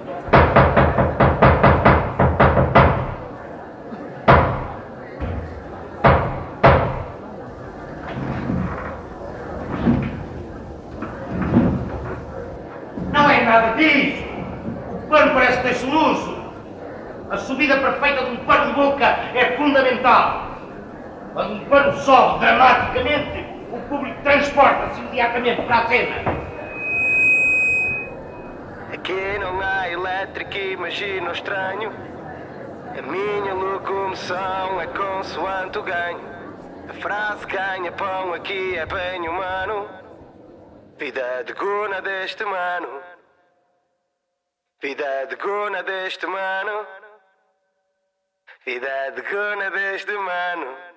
Não é nada disso. O pano parece ter soluço. A subida perfeita de um pano de boca é fundamental. Quando um pano sobe dramaticamente, o público transporta-se imediatamente para a cena. Aqui não há elétrica, imagina o estranho. A minha locomoção é consoante o ganho. A frase ganha pão aqui é bem humano. Vida de guna deste mano. Vida de guna deste mano. Vida de guna deste mano.